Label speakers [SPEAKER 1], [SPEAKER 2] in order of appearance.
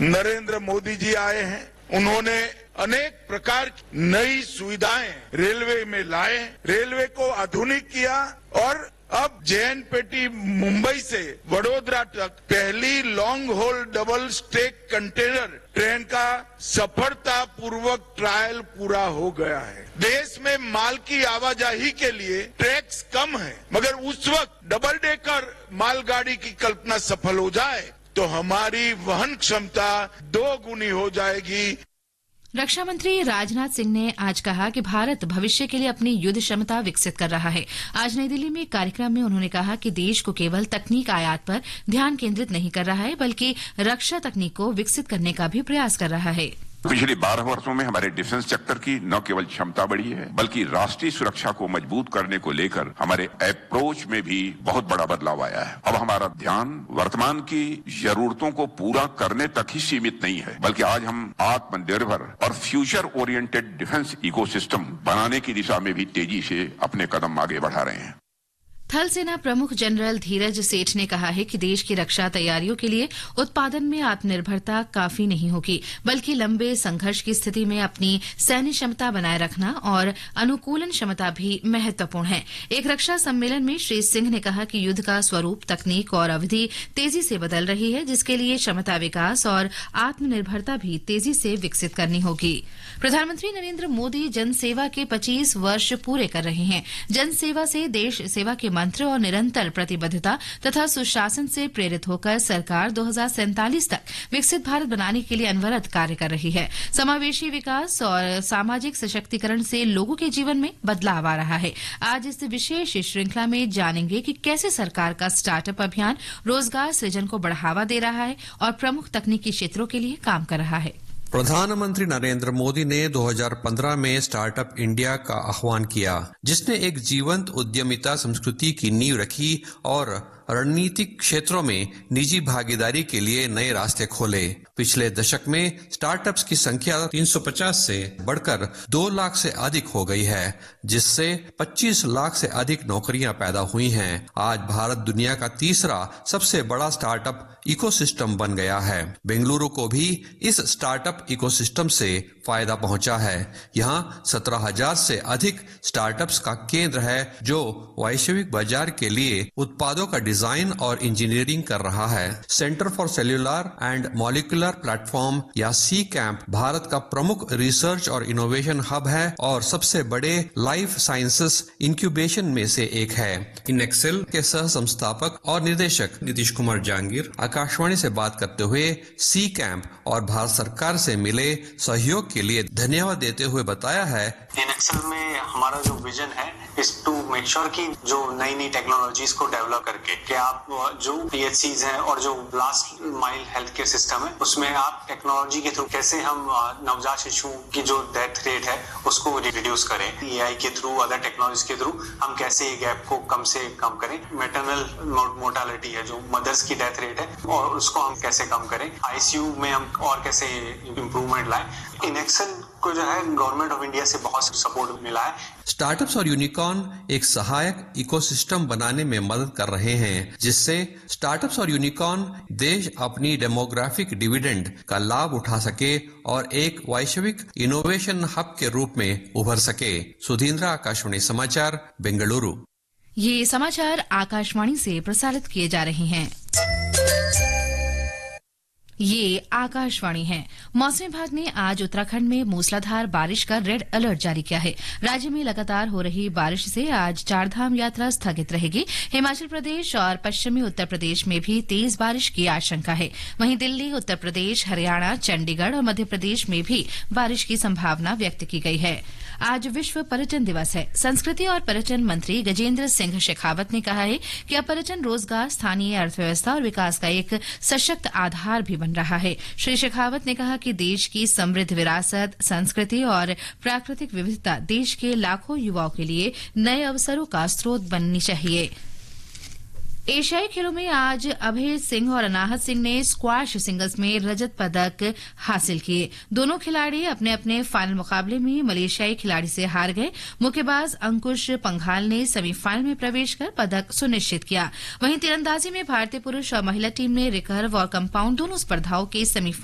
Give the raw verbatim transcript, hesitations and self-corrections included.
[SPEAKER 1] नरेंद्र मोदी जी आए हैं, उन्होंने अनेक प्रकार की नई सुविधाएं रेलवे में लाए, रेलवे को आधुनिक किया और अब जे एन पेटी मुंबई से वडोदरा तक पहली long whole double stake container train का सफलतापूर्वक ट्रायल पूरा हो गया है। देश में माल की आवाजाही के लिए ट्रैक्स कम है, मगर उस वक्त डबल डेकर मालगाड़ी की कल्पना सफल हो जाए तो हमारी वहन क्षमता दो गुनी हो जाएगी।
[SPEAKER 2] रक्षा मंत्री राजनाथ सिंह ने आज कहा कि भारत भविष्य के लिए अपनी युद्ध क्षमता विकसित कर रहा है। आज नई दिल्ली में एक कार्यक्रम में उन्होंने कहा कि देश को केवल तकनीक आयात पर ध्यान केंद्रित नहीं कर रहा है, बल्कि रक्षा तकनीक को विकसित करने का भी प्रयास कर रहा है।
[SPEAKER 3] पिछले बारह वर्षों में हमारे डिफेंस सेक्टर की न केवल क्षमता बढ़ी है, बल्कि राष्ट्रीय सुरक्षा को मजबूत करने को लेकर हमारे अप्रोच में भी बहुत बड़ा बदलाव आया है। अब हमारा ध्यान वर्तमान की जरूरतों को पूरा करने तक ही सीमित नहीं है, बल्कि आज हम आत्मनिर्भर और फ्यूचर ओरिएंटेड डिफेंस इकोसिस्टम बनाने की दिशा में भी तेजी से अपने कदम आगे बढ़ा रहे हैं।
[SPEAKER 2] थल सेना प्रमुख जनरल धीरज सेठ ने कहा है कि देश की रक्षा तैयारियों के लिए उत्पादन में आत्मनिर्भरता काफी नहीं होगी, बल्कि लंबे संघर्ष की स्थिति में अपनी सैन्य क्षमता बनाए रखना और अनुकूलन क्षमता भी महत्वपूर्ण है। एक रक्षा सम्मेलन में श्री सिंह ने कहा कि युद्ध का स्वरूप, तकनीक और अवधि तेजी से बदल रही है, जिसके लिए क्षमता विकास और आत्मनिर्भरता भी तेजी से विकसित करनी होगी। प्रधानमंत्री नरेंद्र मोदी जनसेवा के पच्चीस वर्ष पूरे कर रहे हैं। जनसेवा से देश सेवा के मंत्र और निरंतर प्रतिबद्धता तथा सुशासन से प्रेरित होकर सरकार दो हज़ार सैंतालीस तक विकसित भारत बनाने के लिए अनवरत कार्य कर रही है। समावेशी विकास और सामाजिक सशक्तिकरण से लोगों के जीवन में बदलाव आ रहा है। आज इस विशेष श्रृंखला में जानेंगे कि कैसे सरकार का स्टार्टअप अभियान रोजगार सृजन को बढ़ावा दे रहा है और प्रमुख तकनीकी क्षेत्रों के लिए काम कर रहा है।
[SPEAKER 4] प्रधानमंत्री नरेंद्र मोदी ने दो हज़ार पंद्रह में स्टार्टअप इंडिया का आह्वान किया, जिसने एक जीवंत उद्यमिता संस्कृति की नींव रखी और रणनीतिक क्षेत्रों में निजी भागीदारी के लिए नए रास्ते खोले। पिछले दशक में स्टार्टअप्स की संख्या तीन सौ पचास से बढ़कर दो लाख से अधिक हो गई है, जिससे पच्चीस लाख से अधिक नौकरियां पैदा हुई हैं। आज भारत दुनिया का तीसरा सबसे बड़ा स्टार्टअप इकोसिस्टम बन गया है। बेंगलुरु को भी इस स्टार्टअप इकोसिस्टम से फायदा पहुंचा है। यहाँ सत्रह हजार से अधिक स्टार्टअप्स का केंद्र है, जो वैश्विक बाजार के लिए उत्पादों का डिजाइन और इंजीनियरिंग कर रहा है। Centre for cellular and molecular platform या सी कैंप भारत का प्रमुख रिसर्च और इनोवेशन हब है और सबसे बड़े लाइफ साइंसेस इंक्यूबेशन में से एक है। इनएक्सेल के सह संस्थापक और निदेशक नीतीश कुमार जहांगीर आकाशवाणी से बात करते हुए सी कैंप और भारत सरकार से मिले सहयोग के लिए धन्यवाद देते हुए बताया है,
[SPEAKER 5] इनएक्सेल में हमारा जो विजन है इज टू मेक श्योर कि जो नई नई टेक्नोलॉजीज को डेवलप करके कि आप जो पीएचसीज हैं और जो last mile health care system है उसमें आप टेक्नोलॉजी के थ्रू कैसे हम नवजात शिशु की जो डेथ रेट है उसको रिड्यूस करें, एआई के थ्रू, अदर टेक्नोलॉजी के थ्रू हम कैसे ये गैप को कम से कम करें। मैटरनल मोर्टालिटी है, जो मदर्स की डेथ रेट है, और उसको हम कैसे कम करें। आईसीयू में हम और कैसे इम्प्रूवमेंट लाएं। इनएक्सेल को जो है गवर्नमेंट ऑफ इंडिया से बहुत सपोर्ट मिला है।
[SPEAKER 4] स्टार्टअप्स और यूनिकॉर्न एक सहायक इकोसिस्टम बनाने में मदद कर रहे हैं, जिससे स्टार्टअप्स और यूनिकॉर्न देश अपनी डेमोग्राफिक डिविडेंड का लाभ उठा सके और एक वैश्विक इनोवेशन हब के रूप में उभर सके। सुधींद्र, आकाशवाणी समाचार, बेंगलुरु।
[SPEAKER 2] ये समाचार आकाशवाणी से प्रसारित किए जा रहे हैं। ये आकाशवाणी है। मौसम विभाग ने आज उत्तराखंड में मूसलाधार बारिश का रेड अलर्ट जारी किया है। राज्य में लगातार हो रही बारिश से आज चारधाम यात्रा स्थगित रहेगी। हिमाचल प्रदेश और पश्चिमी उत्तर प्रदेश में भी तेज बारिश की आशंका है। वहीं दिल्ली, उत्तर प्रदेश, हरियाणा, चंडीगढ़ और मध्य प्रदेश में भी बारिश की संभावना व्यक्त की गई है। आज विश्व पर्यटन दिवस है। संस्कृति और पर्यटन मंत्री गजेंद्र सिंह शेखावत ने कहा है कि अब पर्यटन रोजगार, स्थानीय अर्थव्यवस्था और विकास का एक सशक्त आधार भी बन रहा है। श्री शेखावत ने कहा कि देश की समृद्ध विरासत, संस्कृति और प्राकृतिक विविधता देश के लाखों युवाओं के लिए नए अवसरों का स्रोत बननी चाहिए। एशियाई खेलों में आज अभय सिंह और अनाहत सिंह ने स्क्वाश सिंगल्स में रजत पदक हासिल किए। दोनों खिलाड़ी अपने अपने फाइनल मुकाबले में मलेशियाई खिलाड़ी से हार गए। मुक्केबाज अंकुश पंघाल ने सेमीफाइनल में प्रवेश कर पदक सुनिश्चित किया। वहीं तीरंदाजी में भारतीय पुरुष और महिला टीम ने रिकर्व और कंपाउंड दोनों स्पर्धाओं के सेमीफाइनल